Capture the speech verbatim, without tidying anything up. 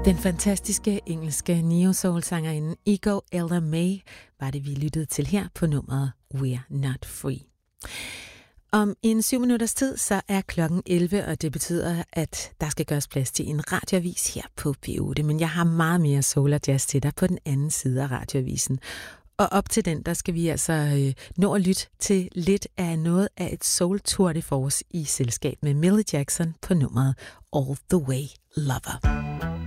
Den fantastiske engelske neo-soul-sangerinde Ego Ella May var det, vi lyttede til her på nummeret We're Not Free. Om en syv minutters tid, så er klokken elleve, og det betyder, at der skal gøres plads til en radioavis her på P otte. Men jeg har meget mere soul og jazz til dig på den anden side af radioavisen. Og op til den, der skal vi altså øh, nå at lytte til lidt af noget af et soul tour de force i selskab med Millie Jackson på nummeret All the Way Lover.